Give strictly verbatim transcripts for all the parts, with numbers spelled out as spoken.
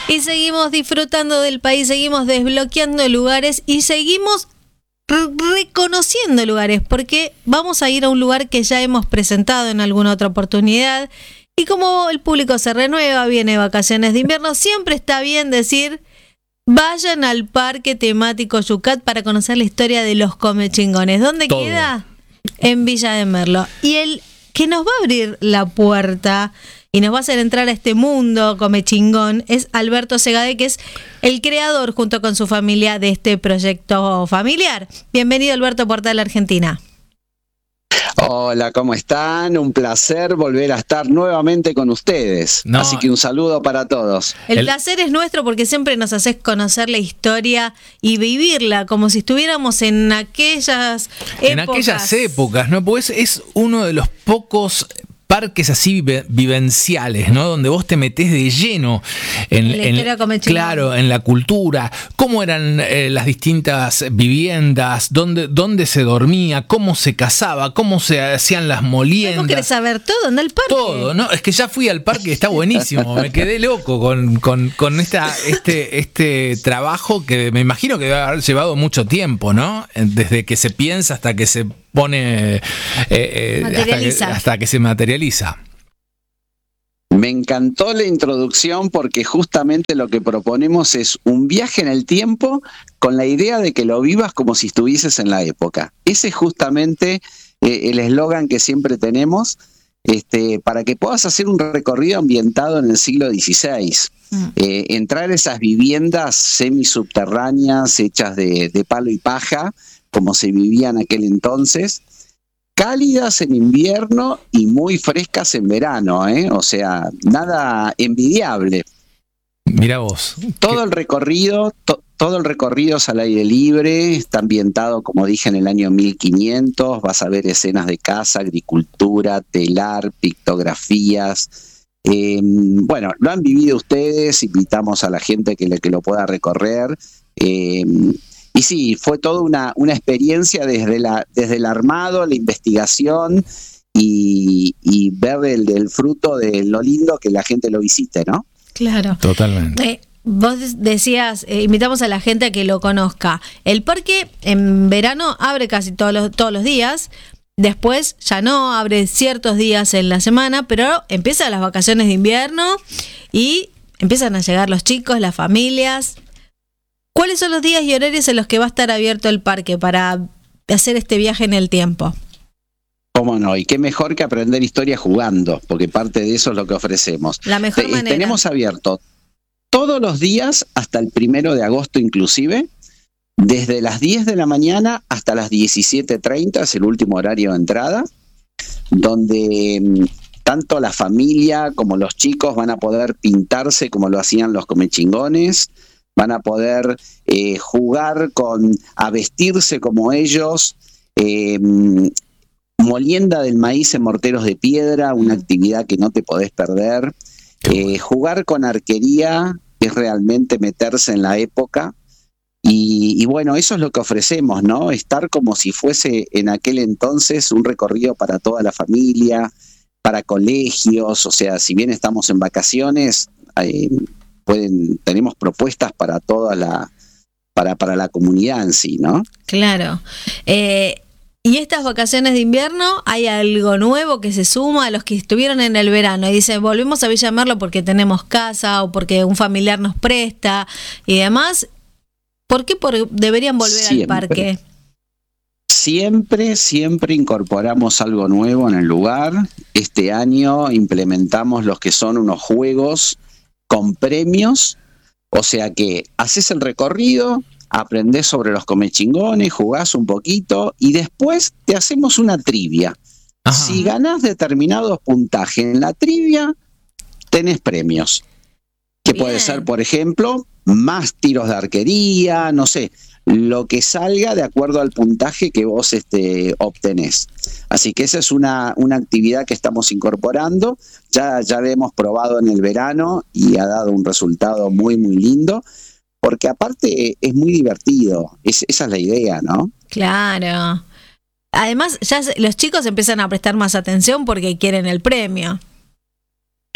Y seguimos disfrutando del país, seguimos desbloqueando lugares y seguimos reconociendo lugares, porque vamos a ir a un lugar que ya hemos presentado en alguna otra oportunidad, y como el público se renueva, viene vacaciones de invierno, siempre está bien decir, vayan al parque temático Yucat para conocer la historia de los comechingones. ¿Dónde Todo. queda? En Villa de Merlo. Y el que nos va a abrir la puerta y nos va a hacer entrar a este mundo comechingón es Alberto Segade, que es el creador junto con su familia de este proyecto familiar. Bienvenido, Alberto, Portal Argentina. Hola, ¿cómo están? Un placer volver a estar nuevamente con ustedes. No. Así que un saludo para todos. El, el placer es nuestro porque siempre nos haces conocer la historia y vivirla como si estuviéramos en aquellas épocas. En aquellas épocas, ¿no? Pues es uno de los pocos parques así vivenciales, ¿no? Donde vos te metés de lleno en, la historia en claro, en la cultura, cómo eran eh, las distintas viviendas, dónde, dónde se dormía, cómo se cazaba, cómo se hacían las moliendas. Vos querés saber todo en el parque. Todo, ¿no? Es que ya fui al parque, está buenísimo, me quedé loco con, con, con esta, este, este trabajo que me imagino que debe haber llevado mucho tiempo, ¿no? Desde que se piensa hasta que se pone eh, eh, hasta, que, hasta que se materializa. Me encantó la introducción porque justamente lo que proponemos es un viaje en el tiempo con la idea de que lo vivas como si estuvieses en la época. Ese es justamente eh, el eslogan que siempre tenemos, este, para que puedas hacer un recorrido ambientado en el siglo dieciséis. Mm. Eh, entrar a esas viviendas semisubterráneas hechas de, de palo y paja, como se vivía en aquel entonces, cálidas en invierno y muy frescas en verano, ¿eh? O sea, nada envidiable. Mira vos. Todo ¿Qué? el recorrido, to, todo el recorrido es al aire libre, está ambientado, como dije, en el año mil quinientos, vas a ver escenas de caza, agricultura, telar, pictografías. Eh, bueno, lo han vivido ustedes, invitamos a la gente que, le, que lo pueda recorrer. Eh, Y sí, fue toda una, una experiencia desde, la, desde el armado, la investigación y, y ver el, el fruto de lo lindo que la gente lo visite, ¿no? Claro. Totalmente. Eh, vos decías, eh, invitamos a la gente a que lo conozca. El parque en verano abre casi todos los, todos los días. Después ya no, abre ciertos días en la semana, pero empiezan las vacaciones de invierno y empiezan a llegar los chicos, las familias. ¿Cuáles son los días y horarios en los que va a estar abierto el parque para hacer este viaje en el tiempo? Cómo no, y qué mejor que aprender historia jugando, porque parte de eso es lo que ofrecemos. La mejor Te, manera. Tenemos abierto todos los días hasta el primero de agosto inclusive, desde las diez de la mañana hasta las diecisiete treinta, es el último horario de entrada, donde tanto la familia como los chicos van a poder pintarse como lo hacían los comechingones, van a poder eh, jugar con, a vestirse como ellos, eh, molienda del maíz en morteros de piedra, una actividad que no te podés perder, eh, jugar con arquería, que es realmente meterse en la época, y, y bueno, eso es lo que ofrecemos, ¿no? Estar como si fuese en aquel entonces un recorrido para toda la familia, para colegios, o sea, si bien estamos en vacaciones, eh, Pueden, tenemos propuestas para toda la para, para la comunidad en sí, ¿no? Claro. Eh, y estas vacaciones de invierno, ¿hay algo nuevo que se suma a los que estuvieron en el verano? Y dicen, volvemos a Villa Merlo porque tenemos casa o porque un familiar nos presta y demás. ¿Por qué por, deberían volver siempre, al parque? Siempre, siempre incorporamos algo nuevo en el lugar. Este año implementamos los que son unos juegos con premios, o sea que haces el recorrido, aprendés sobre los comechingones, jugás un poquito y después te hacemos una trivia. Ajá. Si ganás determinados puntajes en la trivia, tenés premios. Que Bien. Puede ser, por ejemplo, más tiros de arquería, no sé, lo que salga de acuerdo al puntaje que vos este, obtenés. Así que esa es una, una actividad que estamos incorporando. Ya, ya la hemos probado en el verano y ha dado un resultado muy, muy lindo, porque aparte es muy divertido. Es, esa es la idea, ¿no? Claro. Además, ya los chicos empiezan a prestar más atención porque quieren el premio.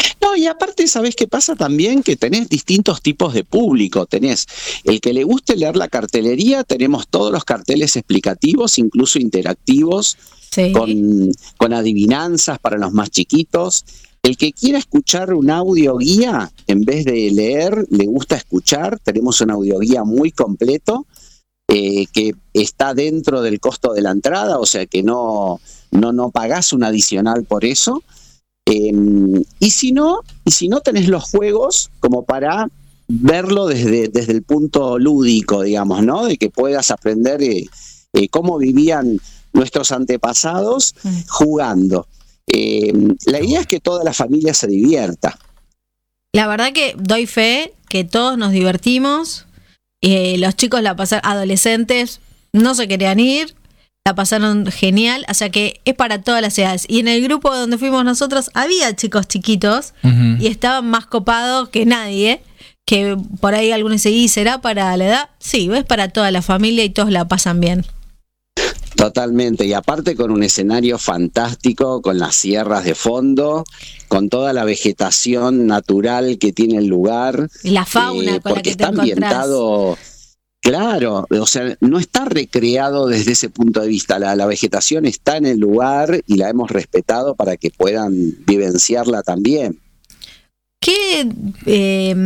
No, y aparte, ¿sabés qué pasa también? Que tenés distintos tipos de público. Tenés el que le guste leer la cartelería, tenemos todos los carteles explicativos, incluso interactivos, Sí. con, con adivinanzas para los más chiquitos. El que quiera escuchar un audio guía, en vez de leer, le gusta escuchar, tenemos un audio guía muy completo, eh, que está dentro del costo de la entrada, o sea que no, no, no pagás un adicional por eso. Eh, y si no, y si no tenés los juegos como para verlo desde, desde el punto lúdico, digamos, ¿no? De que puedas aprender eh, eh, cómo vivían nuestros antepasados jugando. Eh, la idea es que toda la familia se divierta. La verdad que doy fe que todos nos divertimos. Eh, los chicos la pasaron, adolescentes no se querían ir, la pasaron genial, o sea que es para todas las edades. Y en el grupo donde fuimos nosotros había chicos chiquitos uh-huh. y estaban más copados que nadie, que por ahí algunos dicen, ¿y será para la edad? Sí, es para toda la familia y todos la pasan bien. Totalmente, y aparte con un escenario fantástico, con las sierras de fondo, con toda la vegetación natural que tiene el lugar. Y la fauna eh, con porque la que está te ambientado, claro, o sea, no está recreado desde ese punto de vista, la, la vegetación está en el lugar y la hemos respetado para que puedan vivenciarla también. ¿Qué? Eh,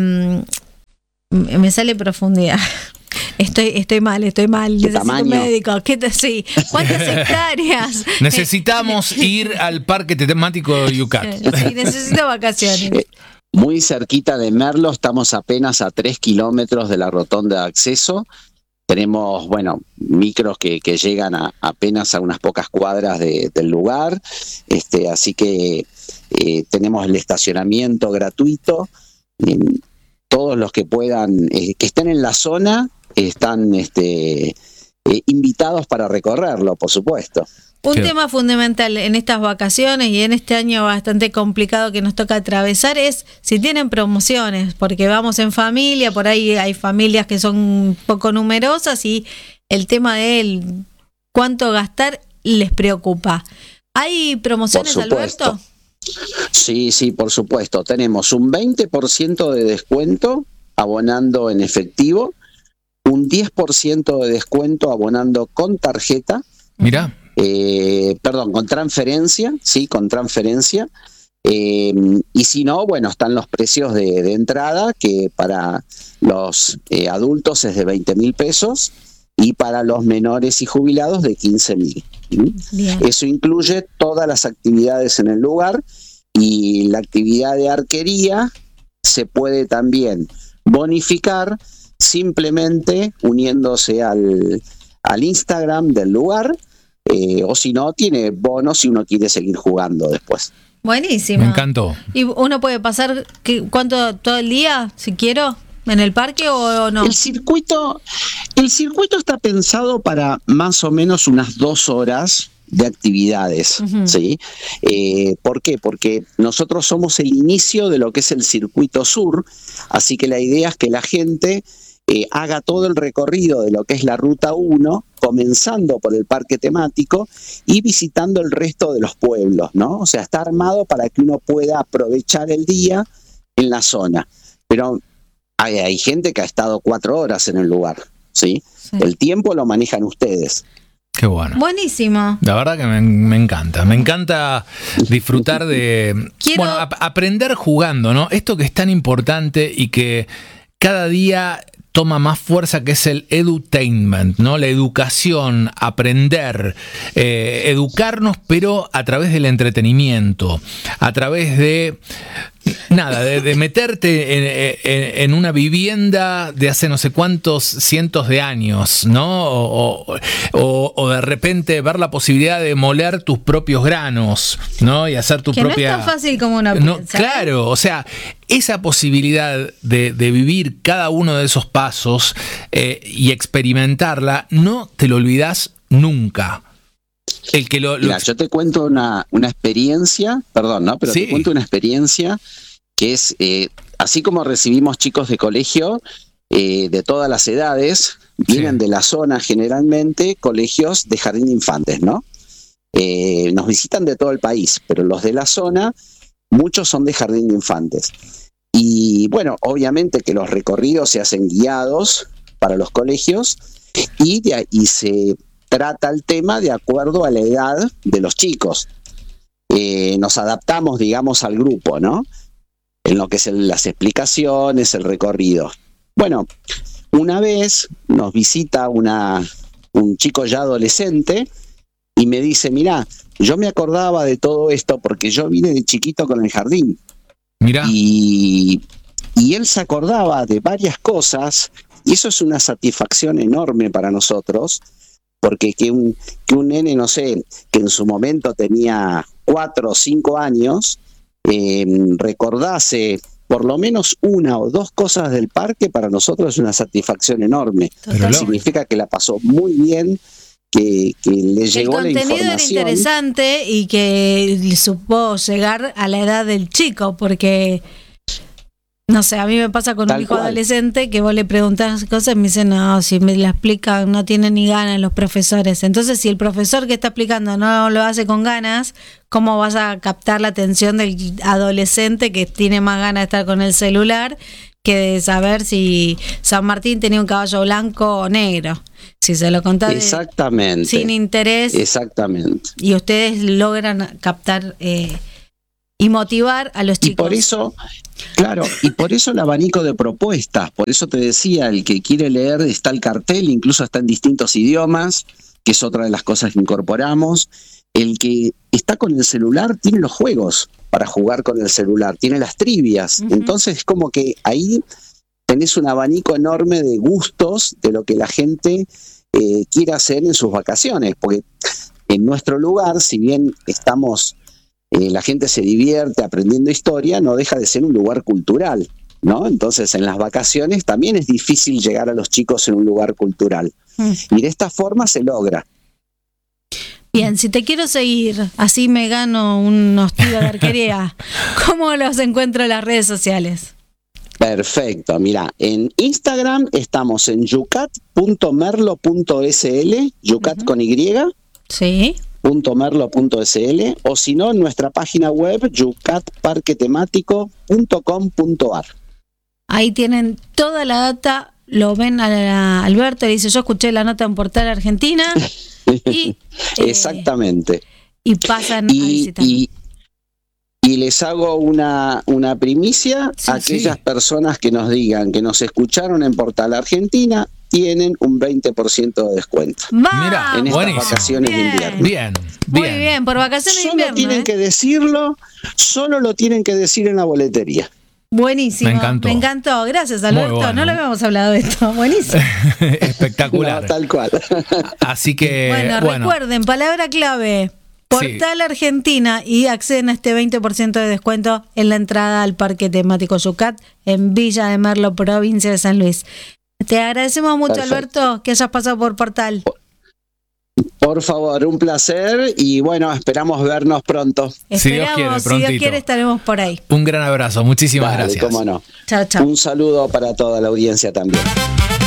me sale profundidad. Estoy, estoy mal, estoy mal. Necesito tamaño? un médico. ¿Qué te, sí. ¿Cuántas hectáreas? Necesitamos ir al parque temático de Yucat. Sí, necesito vacaciones. Muy cerquita de Merlo, estamos apenas a tres kilómetros de la rotonda de acceso. Tenemos, bueno, micros que, que llegan a, apenas a unas pocas cuadras de, del lugar. Este, así que eh, tenemos el estacionamiento gratuito. Eh, todos los que puedan, eh, que estén en la zona, están este, eh, invitados para recorrerlo, por supuesto. Un Sí. tema fundamental en estas vacaciones y en este año bastante complicado que nos toca atravesar es si tienen promociones, porque vamos en familia, por ahí hay familias que son poco numerosas y el tema de él, cuánto gastar les preocupa. ¿Hay promociones, Por supuesto. Alberto? Sí, sí, por supuesto. Tenemos un veinte por ciento de descuento abonando en efectivo, un diez por ciento de descuento abonando con tarjeta. Mirá. Eh, perdón, con transferencia, sí, con transferencia. Eh, y si no, bueno, están los precios de, de entrada, que para los eh, adultos es de veinte mil pesos y para los menores y jubilados de quince mil. Bien. Eso incluye todas las actividades en el lugar y la actividad de arquería se puede también bonificar simplemente uniéndose al, al Instagram del lugar. Eh, o si no, tiene bonos si uno quiere seguir jugando después. Buenísimo. Me encantó. ¿Y uno puede pasar qué, cuánto todo el día, si quiero, en el parque o no? El circuito, el circuito está pensado para más o menos unas dos horas de actividades, uh-huh. ¿sí? Eh, ¿Por qué? Porque nosotros somos el inicio de lo que es el circuito sur, así que la idea es que la gente eh, haga todo el recorrido de lo que es la ruta uno, comenzando por el parque temático y visitando el resto de los pueblos, ¿no? O sea, está armado para que uno pueda aprovechar el día en la zona. Pero hay, hay gente que ha estado cuatro horas en el lugar, ¿sí? Sí. El tiempo lo manejan ustedes. Qué bueno. Buenísimo. La verdad que me, me encanta. Me encanta disfrutar de... Quiero... Bueno, ap- aprender jugando, ¿no? Esto que es tan importante y que cada día toma más fuerza, que es el edutainment, ¿no? La educación, aprender, eh, educarnos, pero a través del entretenimiento, a través de... Nada, de, de meterte en, en, en una vivienda de hace no sé cuántos cientos de años, ¿no? O, o, o de repente ver la posibilidad de moler tus propios granos, ¿no? Y hacer tu que propia... no es tan fácil como una no, piensa. Claro, o sea, esa posibilidad de, de vivir cada uno de esos pasos eh, y experimentarla, no te lo olvidás nunca. El que lo, lo... Mira, yo te cuento una, una experiencia, perdón, ¿no? Pero sí. te cuento una experiencia que es, eh, así como recibimos chicos de colegio eh, de todas las edades, vienen sí. de la zona generalmente colegios de jardín de infantes, ¿no? Eh, nos visitan de todo el país, pero los de la zona muchos son de jardín de infantes. Y bueno, obviamente que los recorridos se hacen guiados para los colegios y, de, y se trata el tema de acuerdo a la edad de los chicos. Eh, nos adaptamos, digamos, al grupo, ¿no? En lo que es el, las explicaciones, el recorrido. Bueno, una vez nos visita una, un chico ya adolescente y me dice, mirá, yo me acordaba de todo esto porque yo vine de chiquito con el jardín. Mirá. Y, y él se acordaba de varias cosas, y eso es una satisfacción enorme para nosotros, porque que un, que un nene, no sé, que en su momento tenía cuatro o cinco años, eh, recordase por lo menos una o dos cosas del parque, para nosotros es una satisfacción enorme. Pero significa que la pasó muy bien, que, que le llegó la información. El contenido era interesante y que supo llegar a la edad del chico, porque, no sé, a mí me pasa con Tal un hijo cual. adolescente que vos le preguntás cosas y me dicen, no, si me la explican, no tienen ni ganas los profesores. Entonces, si el profesor que está explicando no lo hace con ganas, ¿cómo vas a captar la atención del adolescente que tiene más ganas de estar con el celular que de saber si San Martín tenía un caballo blanco o negro? Si se lo contás Exactamente. sin interés. Exactamente. Y ustedes logran captar eh, y motivar a los Y chicos. por eso, claro, y por eso el abanico de propuestas, por eso te decía, el que quiere leer está el cartel, incluso está en distintos idiomas, que es otra de las cosas que incorporamos. El que está con el celular tiene los juegos para jugar con el celular, tiene las trivias. Uh-huh. Entonces, como que ahí tenés un abanico enorme de gustos de lo que la gente eh, quiere hacer en sus vacaciones, porque en nuestro lugar, si bien estamos, eh, la gente se divierte aprendiendo historia, no deja de ser un lugar cultural, ¿no? Entonces, en las vacaciones también es difícil llegar a los chicos en un lugar cultural. Uh-huh. Y de esta forma se logra. Bien, si te quiero seguir, así me gano unos tiros de arquería, ¿cómo los encuentro en las redes sociales? Perfecto, mira, en Instagram estamos en yucat punto merlo punto s l, yucat uh-huh. con Y, sí. punto merlo punto s l, o si no, en nuestra página web yucat parque temático punto com punto a r. Ahí tienen toda la data, lo ven a la, Alberto, le dice, yo escuché la nota en Portal Argentina, y, eh, exactamente. Y pasan y, a visitar. Y, y les hago una, una primicia, sí, aquellas sí. personas que nos digan que nos escucharon en Portal Argentina tienen un veinte por ciento de descuento. Mira, en estas buenísimo. vacaciones Bien. de invierno. Bien, Muy bien. bien, por vacaciones de Solo invierno. tienen ¿eh? que decirlo, solo lo tienen que decir en la boletería. Buenísimo. Me encantó. Me encantó. Gracias, Alberto. Muy bueno. No lo habíamos hablado de esto. Buenísimo. Espectacular. No, tal cual. Así que, bueno, bueno, recuerden, palabra clave. Portal Sí. Argentina y acceden a este veinte por ciento de descuento en la entrada al Parque Temático Yucat en Villa de Merlo, provincia de San Luis. Te agradecemos mucho, Perfecto. Alberto, que hayas pasado por Portal. Por favor, un placer y bueno, esperamos vernos pronto. Si Dios quiere, Esperamos, si prontito. Dios quiere, estaremos por ahí. un gran abrazo. Muchísimas Dale, gracias. cómo no. Chao, chao. Un saludo para toda la audiencia también.